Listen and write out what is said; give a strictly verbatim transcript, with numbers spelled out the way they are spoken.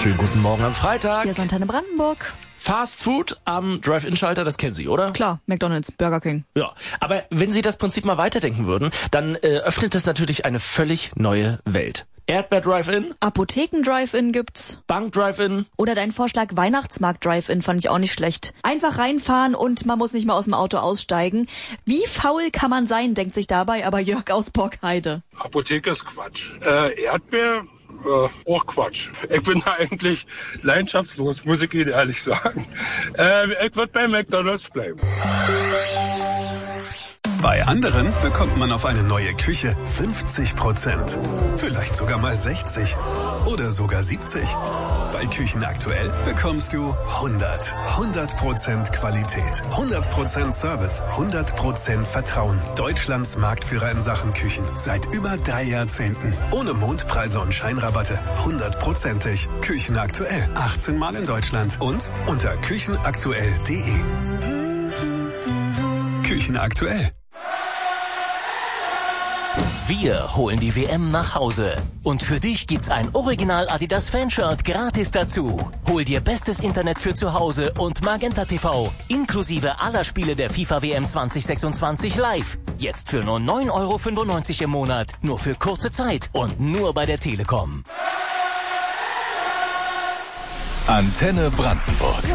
Schönen guten Morgen am Freitag. Hier ist Antenne Brandenburg. Fast Food am Drive-In-Schalter, das kennen Sie, oder? Klar, McDonald's, Burger King. Ja, aber wenn Sie das Prinzip mal weiterdenken würden, dann äh, öffnet das natürlich eine völlig neue Welt. Erdbeer-Drive-In, Apotheken-Drive-In gibt's. Bank-Drive-In. Oder dein Vorschlag Weihnachtsmarkt-Drive-In fand ich auch nicht schlecht. Einfach reinfahren und man muss nicht mal aus dem Auto aussteigen. Wie faul kann man sein, denkt sich dabei aber Jörg aus Borkheide. Apotheke ist Quatsch. Äh, Erdbeer? Äh, auch Quatsch. Ich bin da eigentlich leidenschaftslos, muss ich Ihnen ehrlich sagen. Äh, ich würde bei McDonald's bleiben. Bei anderen bekommt man auf eine neue Küche fünfzig Prozent. Vielleicht sogar mal sechzig. Oder sogar siebzig. Bei Küchen aktuell bekommst du hundert. hundert Prozent Qualität. hundert Prozent Service. hundert Prozent Vertrauen. Deutschlands Marktführer in Sachen Küchen. Seit über drei Jahrzehnten. Ohne Mondpreise und Scheinrabatte. hundertprozentig. Küchen aktuell. achtzehn Mal in Deutschland. Und unter küchenaktuell punkt de. Küchen aktuell. Wir holen die W M nach Hause. Und für dich gibt's ein Original Adidas Fanshirt gratis dazu. Hol dir bestes Internet für zu Hause und Magenta T V. Inklusive aller Spiele der FIFA W M zwanzig sechsundzwanzig live. Jetzt für nur neun Euro fünfundneunzig im Monat. Nur für kurze Zeit und nur bei der Telekom. Antenne Brandenburg.